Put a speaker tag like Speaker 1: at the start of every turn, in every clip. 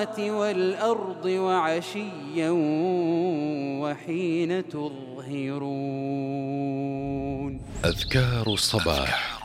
Speaker 1: السماوات والأرض وعشيا وحين تظهرون.
Speaker 2: أذكار الصباح.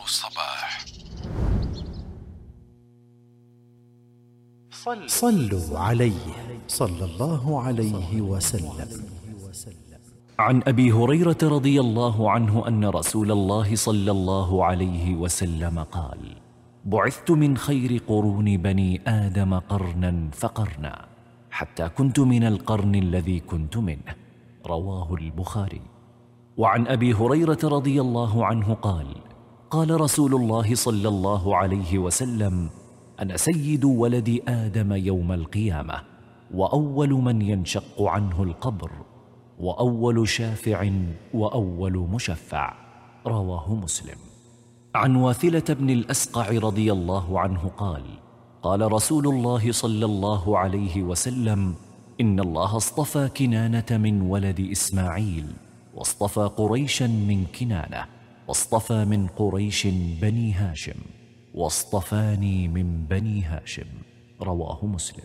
Speaker 3: صلوا عليه صلى الله عليه وسلم.
Speaker 4: عن أبي هريرة رضي الله عنه أن رسول الله صلى الله عليه وسلم قال: بعثت من خير قرون بني آدم قرنا فقرنا، حتى كنت من القرن الذي كنت منه. رواه البخاري. وعن أبي هريرة رضي الله عنه قال: قال رسول الله صلى الله عليه وسلم: أنا سيد ولد آدم يوم القيامة، وأول من ينشق عنه القبر، وأول شافع، وأول مشفع. رواه مسلم. عن واثلة بن الأسقع رضي الله عنه قال: قال رسول الله صلى الله عليه وسلم: إن الله اصطفى كنانة من ولد إسماعيل، واصطفى قريشا من كنانة، واصطفى من قريش بني هاشم، واصطفاني من بني هاشم. رواه مسلم.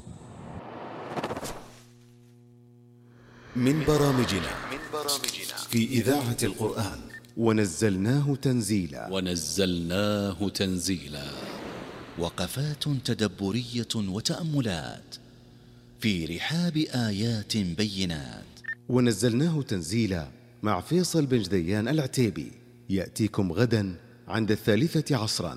Speaker 5: من برامجنا في إذاعة القرآن ونزلناه تنزيلا.
Speaker 6: وقفات تدبرية وتأملات في رحاب آيات بينات.
Speaker 5: ونزلناه تنزيلا مع فيصل بن جديان العتيبي، يأتيكم غدا عند 3 عصرا.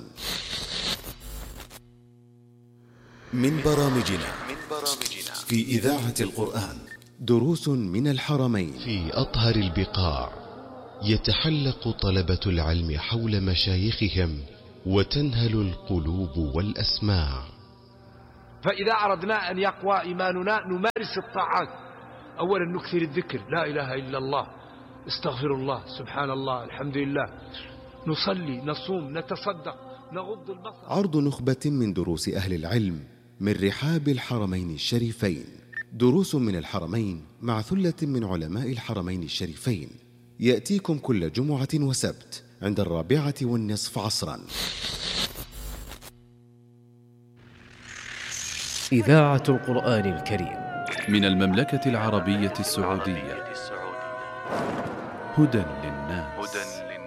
Speaker 5: من برامجنا في إذاعة القرآن دروس من الحرمين.
Speaker 2: في أطهر البقاع يتحلق طلبة العلم حول مشايخهم، وتنهل القلوب والأسماع.
Speaker 7: فإذا أردنا أن يقوى إيماننا نمارس الطاعات. أولا نكثر الذكر، لا إله إلا الله، استغفر الله، سبحان الله، الحمد لله، نصلي، نصوم، نتصدق، نغض البصر.
Speaker 5: عرض نخبة من دروس أهل العلم من رحاب الحرمين الشريفين. دروس من الحرمين مع ثلة من علماء الحرمين الشريفين، يأتيكم كل جمعة وسبت عند 4:15 عصرا.
Speaker 8: إذاعة القرآن الكريم
Speaker 9: من المملكة العربية السعودية. هدى للناس.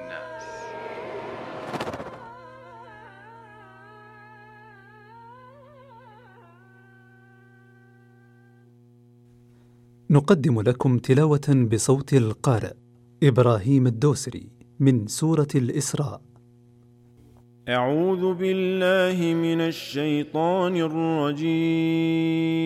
Speaker 3: نقدم لكم تلاوة بصوت القارئ إبراهيم الدوسري من سورة الإسراء.
Speaker 10: أعوذ بالله من الشيطان الرجيم.